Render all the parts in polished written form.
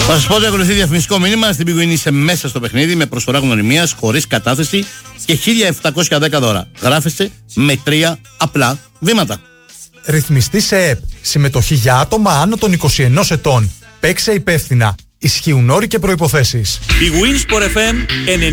Θα σας πω ότι ακολουθεί διαφημιστικό μήνυμα. Στην Big Win είσαι μέσα στο παιχνίδι με προσφορά γνωριμίας, χωρίς κατάθεση και 1.710 δώρα. Γράφεσαι με 3 απλά βήματα. Ρυθμιστή σε ΕΠ. Συμμετοχή για άτομα άνω των 21 ετών. Παίξε υπεύθυνα. Ισχύουν όροι και προϋποθέσεις. Big Win Sport FM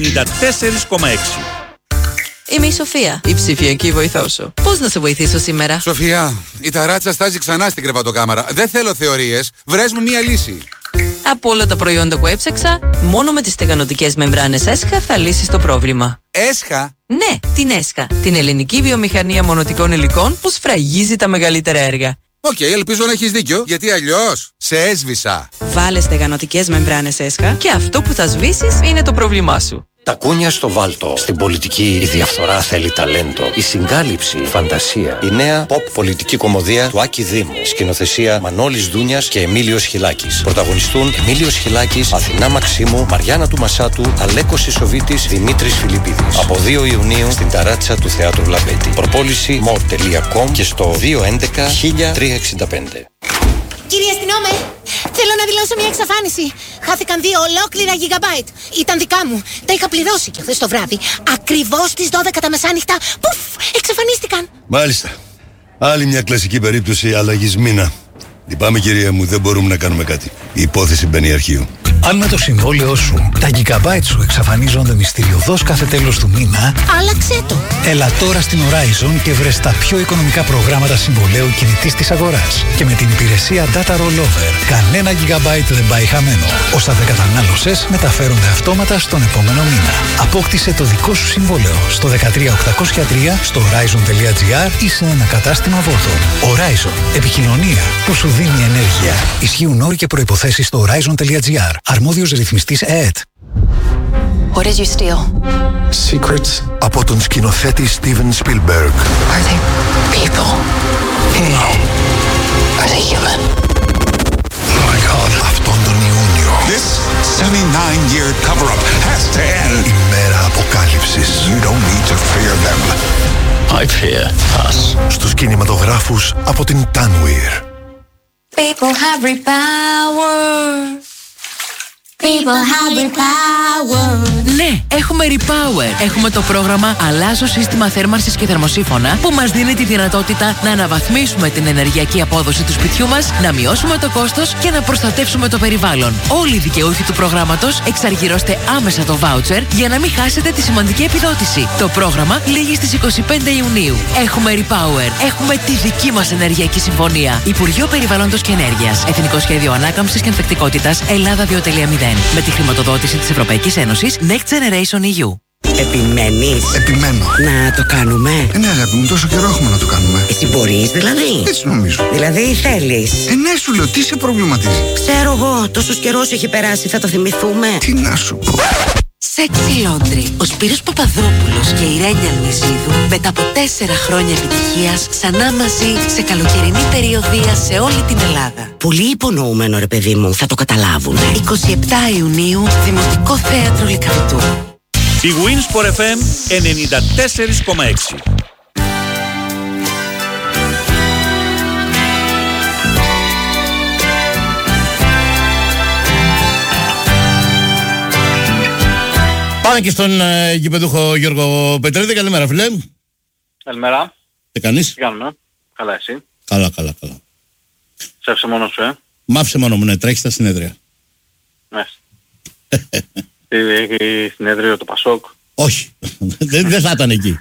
94,6. Είμαι η Σοφία, η ψηφιακή βοηθό σου. Πώς να σε βοηθήσω σήμερα? Σοφία, η ταράτσα στάζει ξανά στην κρεβατοκάμαρα. Δεν θέλω θεωρίες. Βρες μου μία λύση. Από όλα τα προϊόντα που έψαξα, μόνο με τις στεγανοτικές μεμβράνες ΕΣΧΑ θα λύσεις το πρόβλημα. ΕΣΧΑ? Ναι, την ΕΣΧΑ. Την ελληνική βιομηχανία μονοτικών υλικών που σφραγίζει τα μεγαλύτερα έργα. Οκ, ελπίζω να έχεις δίκιο, γιατί αλλιώς σε έσβησα. Βάλε στεγανοτικές μεμβράνες ΕΣΧΑ και αυτό που θα σβήσεις είναι το πρόβλημά σου. Τα κούνια στο βάλτο. Στην πολιτική η διαφθορά θέλει ταλέντο. Η συγκάλυψη, η φαντασία. Η νέα pop πολιτική κομμωδία του Άκη Δήμου. Σκηνοθεσία Μανώλης Δούνιας και Εμίλιος Χιλάκης. Πρωταγωνιστούν Εμίλιος Χιλάκης, Αθηνά Μαξίμου, Μαριάννα του Μασάτου, Αλέκος Ισοβίτης, Δημήτρης Φιλιππίδης. Από 2 Ιουνίου στην ταράτσα του Θεάτρου Λαμπέτη. Προπόληση more.com και στο 211 1365. Κύριε αστυνόμε, θέλω να δηλώσω μια εξαφάνιση. Χάθηκαν 2 ολόκληρα γιγαμπάιτ. Ήταν δικά μου. Τα είχα πληρώσει και χθες το βράδυ. Ακριβώς στις 12 τα μεσάνυχτα. Πουφ! Εξαφανίστηκαν. Μάλιστα. Άλλη μια κλασική περίπτωση αλλαγής μήνα. Λυπάμαι κυρία μου, δεν μπορούμε να κάνουμε κάτι. Η υπόθεση μπαίνει αρχείο. Αν με το συμβόλαιό σου τα gigabyte σου εξαφανίζονται μυστηριωδώς κάθε τέλος του μήνα, άλλαξε το. Έλα τώρα στην Horizon και βρες τα πιο οικονομικά προγράμματα συμβολαίου κινητής της αγοράς. Και με την υπηρεσία Data Rollover, κανένα gigabyte δεν πάει χαμένο. Όσα δεν κατανάλωσες μεταφέρονται αυτόματα στον επόμενο μήνα. Απόκτησε το δικό σου συμβόλαιο στο 13803 στο horizon.gr ή σε ένα κατάστημα Vodafone. Horizon. Επικοινωνία που σου δίνει ενέργεια. Ισχύουν όροι και προϋποθέσεις στο horizon.gr. Αρμόδιος ρυθμιστής ΕΕΤ. What did you steal? Secrets από τον σκηνοθέτη Steven Spielberg. Are they people? No. Are they human? Oh my God. Αυτόν τον Ιούνιο. This 79-year cover-up has to end. Η μέρα αποκάλυψης. You don't need to fear them. I fear us. Στους κινηματογράφους από την Tanweer. People have repower. People have repower. Ναι, έχουμε Repower. Έχουμε το πρόγραμμα Αλλάζω σύστημα θέρμανσης και θερμοσύφωνα που μας δίνει τη δυνατότητα να αναβαθμίσουμε την ενεργειακή απόδοση του σπιτιού μας, να μειώσουμε το κόστος και να προστατεύσουμε το περιβάλλον. Όλοι οι δικαιούχοι του προγράμματος εξαργυρώστε άμεσα το voucher για να μην χάσετε τη σημαντική επιδότηση. Το πρόγραμμα λήγει στις 25 Ιουνίου. Έχουμε Repower. Έχουμε τη δική μας ενεργειακή συμφωνία. Υπουργείο Περιβάλλοντος και Ενέργειας. Εθνικό Σχέδιο Ανάκαμψης και Ανθεκτικότητας Ελλάδα 2.0. Με τη χρηματοδότηση της Ευρωπαϊκής Ένωσης Next Generation EU. Επιμένεις? Επιμένω. Να το κάνουμε? Ναι αγάπη μου, τόσο καιρό έχουμε να το κάνουμε. Εσύ μπορείς δηλαδή? Έτσι νομίζω. Δηλαδή θέλεις? Ναι σου λέω, τι σε προβληματίζει? Ξέρω εγώ, τόσος καιρός έχει περάσει, θα το θυμηθούμε. Τι να σου πω. Sexy Laundry. Ο Σπύρος Παπαδόπουλος και η Ρένια Αλμισίδου μετά από 4 χρόνια επιτυχίας ξανά μαζί σε καλοκαιρινή περιοδεία σε όλη την Ελλάδα. Πολύ υπονοούμενο ρε παιδί μου, θα το καταλάβουν. 27 Ιουνίου, Δημοτικό Θέατρο Λυκαβητού. Big Win Sport FM 94,6. Πάμε και στον γηπεδούχο Γιώργο Πετρίδη. Καλημέρα φίλε. Καλημέρα. Τι κάνεις? Τι κάνουμε? Καλά εσύ? Καλά. Σε άφησε μόνος σου, Μ' άφησε μόνο μου, ναι, τρέχει στα συνέδρια. Ναι. Έχει συνέδριο το Πασόκ? Όχι, δεν θα ήταν εκεί.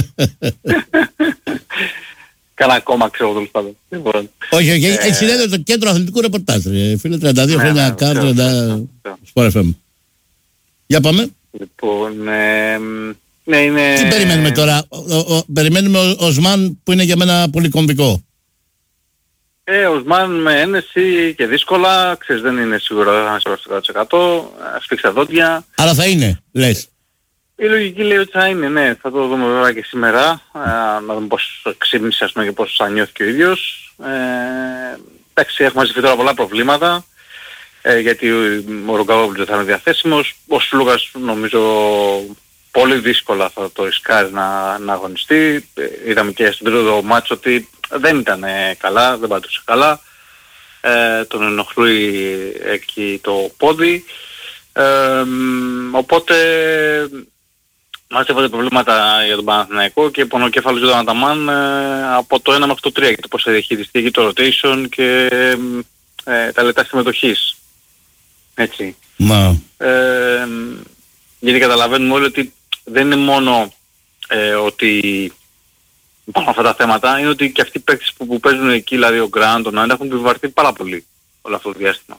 Κάνα κόμμα ξέρω τέλος πάντων. Όχι, έχει συνέδριο το Κέντρο Αθλητικού Ρεπορτάζ. Φίλε, 32 χρόνια κάρτα, Sport FM. Για πάμε. Λοιπόν, ναι, είναι... Τι περιμένουμε τώρα? Περιμένουμε ο Οσμάν που είναι για μένα πολύ κομβικό. Ο Οσμάν με ένεση και δύσκολα, ξέρεις δεν είναι σίγουρα ένα 100%, σφίξα δόντια. Αλλά θα είναι, λες? Η λογική λέει ότι θα είναι, ναι, θα το δούμε βέβαια και σήμερα, να δούμε πώς ξύπνησε ας πούμε και πώς θα νιώθει και ο ίδιος. Εντάξει, έχουμε μαζευτεί τώρα πολλά προβλήματα. Γιατί ο Ρογκαβόπουλος δεν θα είναι διαθέσιμος. Ο Σλούγας νομίζω πολύ δύσκολα θα το ρισκάρει να αγωνιστεί. Είδαμε και στην τρίτο μάτσο ότι δεν ήταν καλά, δεν πατούσε καλά. τον ενοχλεί εκεί το πόδι, οπότε μάζευονται προβλήματα για τον Παναθηναϊκό και πονοκέφαλος για τον Αταμάν από το 1 μέχρι το 3, γιατί πώς θα διαχειριστεί εκεί το rotation και τα λεπτά συμμετοχής. Έτσι. Γιατί καταλαβαίνουμε όλοι ότι δεν είναι μόνο ότι υπάρχουν αυτά τα θέματα, είναι ότι και αυτοί οι παίκτες που παίζουν εκεί, δηλαδή ο Γκραντ, τον Άντα, έχουν επιβαρθεί πάρα πολύ όλο αυτό το διάστημα.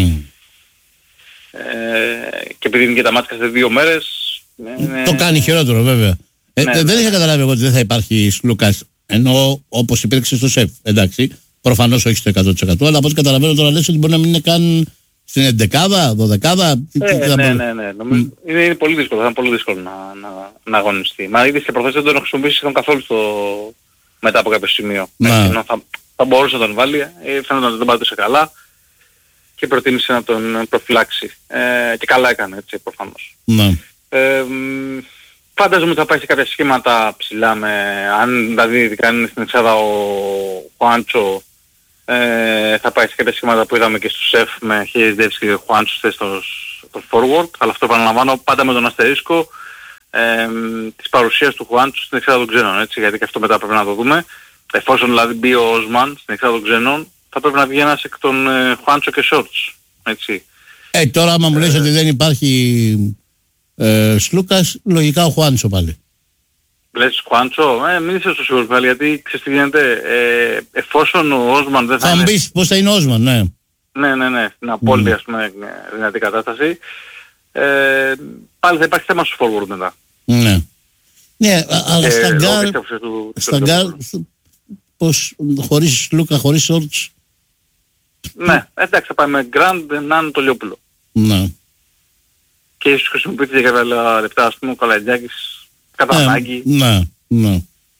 Και επειδή είναι και τα μάτια σε 2 μέρες... Το κάνει χειρότερο βέβαια. Δεν είχα καταλάβει εγώ ότι δεν θα υπάρχει Σλούκας, ενώ όπως υπήρξε στο ΣΕΦ. Εντάξει, προφανώς όχι στο 100%, αλλά από ό,τι καταλαβαίνω τώρα λες ότι μπορεί να μην είναι καν στην 11η, 12η. Ναι. Είναι πολύ δύσκολο, θα είναι πολύ δύσκολο να αγωνιστεί. Μα είδες και προχθές δεν τον χρησιμοποιήσει καθόλου μετά από κάποιο σημείο. Θα μπορούσε να τον βάλει, φαίνεται να τον πάτησε καλά και προτίμησε να τον προφυλάξει. Και καλά έκανε, έτσι, προφανώς. Φαντάζομαι ότι θα πάει σε κάποια σχήματα ψηλά αν δηλαδή ειδικά είναι στην εξάδα ο Χουάντσο, θα πάει σε κάποια σχήματα που είδαμε και στο ΣΕΦ με Χέις Ντέβις και Χουάντσο στο forward, αλλά αυτό επαναλαμβάνω πάντα με τον αστερίσκο της παρουσίας του Χουάντσο στην εξάδα των ξένων, έτσι, γιατί και αυτό μετά πρέπει να το δούμε. Εφόσον δηλαδή μπει ο Όσμαν στην εξάδα των ξένων, θα πρέπει να βγει ένας εκ των Χουάντσο και Σόρτς, έτσι. Τώρα άμα μου λες ότι δεν υπάρχει Σλούκας, λογικά ο Χουάντσο πάλι. Λες Χουάντσο, μην είσαι στο σίγουρο πάλι, γιατί ξέρεις τι γίνεται, εφόσον ο Όσμαν δεν θα είναι... Θα μπεις πώς θα είναι ο Όσμαν, ναι. Ναι, στην απόλυτη ας πούμε δυνατή κατάσταση, πάλι θα υπάρχει θέμα στο forward μετά. Ναι, αλλά στα γκάρ, πως χωρίς Σλούκα, χωρίς Σόρτς. Ναι, εντάξει, θα πάμε με Γκραντ, Ναν, το Λιόπουλο. Ναι. Και ίσως χρησιμοποιείται για κάποια λεπτά, ας πούμε, ο Καλαϊντζάκης κατά ανάγκη. Ναι.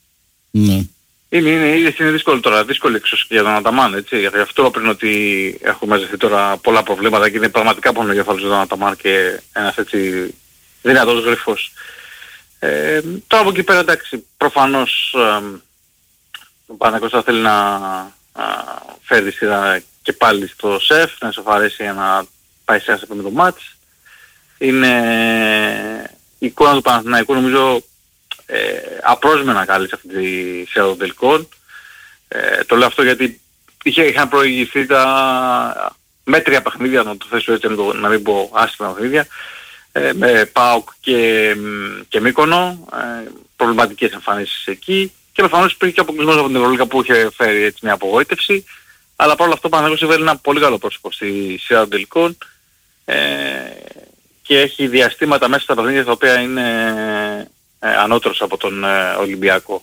Είναι δύσκολο τώρα, δύσκολη εξωσία για τον Αταμάν, έτσι. Γι' αυτό πριν ότι έχουμε μαζευτεί τώρα πολλά προβλήματα και είναι πραγματικά πονοκέφαλος για τον Αταμάν και ένας έτσι δυνατός γρυφός. Τώρα από εκεί πέρα, εντάξει, προφανώς ο Παναθηναϊκός θα θέλει να φέρει σειρά και πάλι στο ΣΕΦ, να σοφαρέσει για να πάει σε ένα επόμενο μάτς. Είναι η εικόνα του Παναθηναϊκού νομίζω απρόσμενα καλή σε αυτή τη σειρά των τελικών. Το λέω αυτό γιατί είχαν προηγηθεί τα μέτρια παιχνίδια, να το θέσω έτσι, να μην πω άσχημα παιχνίδια, με ΠΑΟΚ και Μύκονο, προβληματικές εμφανίσεις εκεί και προφανώς υπήρχε και αποκλεισμός από την Ευρωλίγα που είχε φέρει έτσι μια απογοήτευση, αλλά παρόλα αυτό ο Παναθηναϊκός έβαλε ένα πολύ καλό πρόσωπο στη σειρά των τελικών και έχει διαστήματα μέσα στα παιχνίδια τα οποία είναι ανώτερος από τον Ολυμπιακό.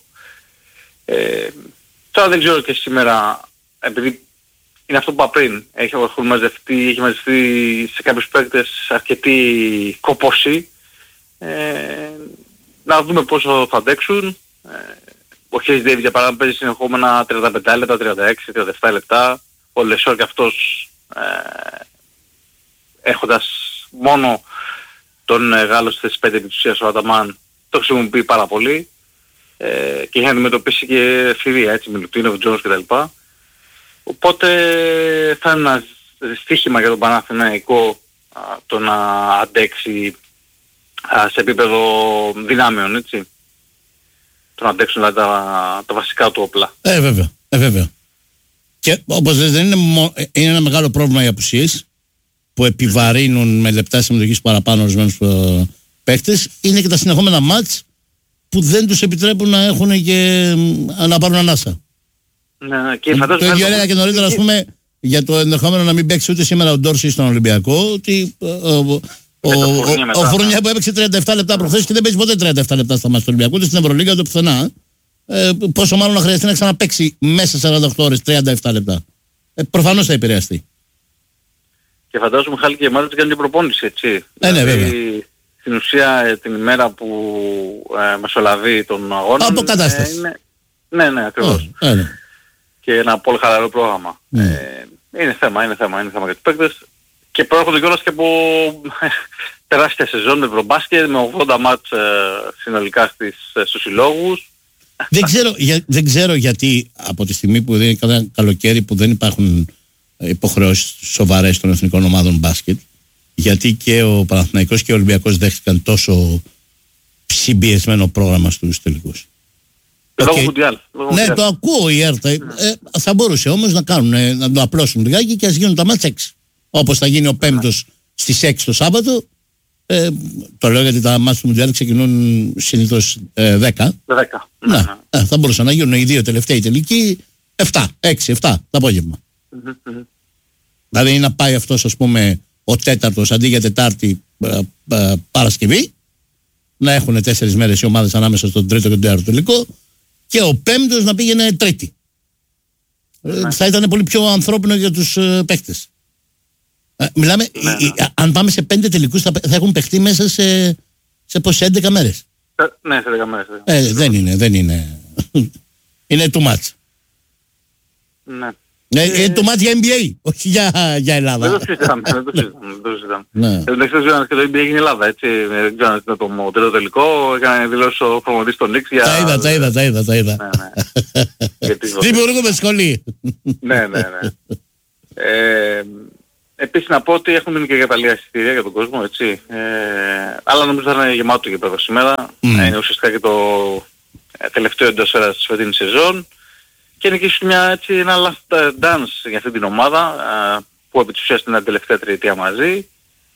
Τώρα δεν ξέρω και σήμερα, επειδή είναι αυτό που είπα πριν, έχει μαζευτεί σε κάποιους παίκτες αρκετή κόπωση, να δούμε πόσο θα αντέξουν. Ο Χέις Ντέιβις για παράδειγμα παίζει συνεχόμενα 35 λεπτά, 36, 37 λεπτά. Ο Λεσόρ και αυτός έχοντας μόνο τον Γάλλο στη θέση 5 επί της ουσίας ο Αταμάν το χρησιμοποιεί πάρα πολύ και έχει αντιμετωπίσει και φυρία, έτσι, με Λουτίνοφ, Τζόνς κτλ. Οπότε θα είναι ένα στοίχημα για τον Παναθηναϊκό το να αντέξει σε επίπεδο δυνάμεων, έτσι. Το να αντέξουν δηλαδή τα βασικά του όπλα. Βέβαια. Και όπως λες, δεν είναι ένα μεγάλο πρόβλημα οι απουσίες που επιβαρύνουν με λεπτά συμμετοχής παραπάνω ορισμένους παίκτες. Είναι και τα συνεχόμενα μάτς που δεν τους επιτρέπουν να έχουν και να πάρουν ανάσα. Ναι, και το ίδιο έλεγα και νωρίτερα, ας πούμε, για το ενδεχόμενο να μην παίξει ούτε σήμερα ο Ντόρση στον Ολυμπιακό, ότι ο Φούρνια που έπαιξε 37 λεπτά προχθές και δεν παίζει ποτέ 37 λεπτά στα μάτς του Ολυμπιακού, ούτε στην Ευρωλίγα ούτε πουθενά. Πόσο μάλλον να χρειαστεί να ξαναπαίξει μέσα 48 ώρες 37 λεπτά. Προφανώς θα επηρεαστεί. Και φαντάζομαι Χάλη και μάλλον κάνει την προπόνηση, έτσι. Ναι, βέβαια. Στην ουσία την ημέρα που μεσολαβεί τον αγώνα. Αποκατάσταση. Ναι, ακριβώς. Και ένα πολύ χαλαρό πρόγραμμα. Είναι θέμα για τους παίκτες. Και προέρχονται κιόλας και από τεράστια σεζόν με Ευρωμπάσκετ, με 80 μάτς συνολικά στους συλλόγους. Δεν ξέρω γιατί από τη στιγμή που δεν είναι κανένα καλοκαίρι που δεν υπάρχουν υποχρεώσεις σοβαρές των εθνικών ομάδων μπάσκετ, γιατί και ο Παναθηναϊκός και ο Ολυμπιακός δέχτηκαν τόσο συμπιεσμένο πρόγραμμα στους τελικούς. Λόγω Μουντιάλ. Ναι, το ακούω η ΕΡΤ. Θα μπορούσε όμως να το απλώσουν λιγάκι και ας γίνουν τα μάτς 6. Όπως θα γίνει ο Πέμπτος στις 6 το Σάββατο. Το λέω γιατί τα μάτς του Μουντιάλ ξεκινούν συνήθως 10. Ναι. Θα μπορούσαν να γίνουν οι 2 τελευταίοι τελικοί 7, 6, 7 το απόγευμα. Δηλαδή να πάει αυτός, ας πούμε, ο τέταρτος αντί για Τετάρτη Παρασκευή, να έχουν 4 μέρες οι ομάδες ανάμεσα στον τρίτο και τον τέταρτο τελικό, και ο πέμπτος να πήγαινε Τρίτη. Θα ήταν πολύ πιο ανθρώπινο για τους παίκτες. Μιλάμε, αν πάμε σε 5 τελικούς θα έχουν παιχτεί μέσα σε πώς, 11 μέρες. Ναι, σε 10 μέρες. Δεν είναι. Είναι too much. Ναι. Είναι too much για NBA, όχι για Ελλάδα. Δεν το συζητάμε. Εντάξει, και το NBA έγινε Ελλάδα, έτσι. Δεν ξέρω αν ήταν το μοντέλο τελικό, έκανε δηλώσει ο προμονητής των Knicks για... Τα είδα. Δημιουργούμε σχολή. Ναι. Επίσης να πω ότι έχουν μείνει και για λίγα εισιτήρια για τον κόσμο, έτσι. Αλλά νομίζω θα είναι γεμάτο γήπεδο σήμερα. Είναι ουσιαστικά και το τελευταίο εντός έδρας της φετινής σεζόν. Και είναι και ένα last dance για αυτή την ομάδα, που επί της ουσίας είναι την τελευταία τριετία μαζί.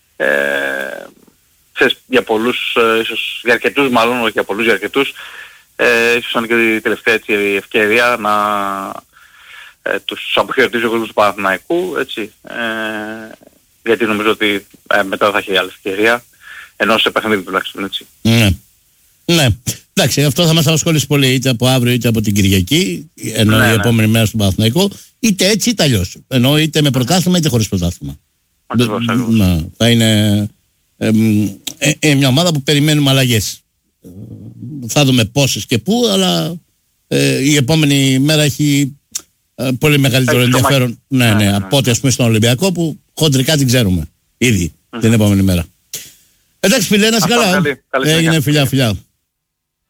Για πολλούς, ίσως για αρκετούς μάλλον, όχι για πολλούς, για αρκετούς, ίσως είναι και η τελευταία ευκαιρία να τους αποχαιρετήσει ο κόσμος του Παναθηναϊκού, έτσι. Γιατί νομίζω ότι μετά θα έχει άλλη ευκαιρία, ενώ σε παιχνίδι τουλάχιστον, έτσι. Ναι. Εντάξει, αυτό θα μας απασχολήσει πολύ, είτε από αύριο είτε από την Κυριακή, ενώ η επόμενη μέρα στον Παναθηναϊκό, είτε έτσι είτε αλλιώς. Ενώ είτε με πρωτάθλημα είτε χωρίς πρωτάθλημα. Ακριβώς. Θα είναι μια ομάδα που περιμένουμε αλλαγές. Θα δούμε πόσες και πού, αλλά η επόμενη μέρα έχει πολύ μεγαλύτερο ενδιαφέρον από ό,τι, ας πούμε, στον Ολυμπιακό, που χοντρικά την ξέρουμε ήδη την επόμενη μέρα. Εντάξει φίλε, να είσαι καλά. Καλή Έγινε, φιλιά.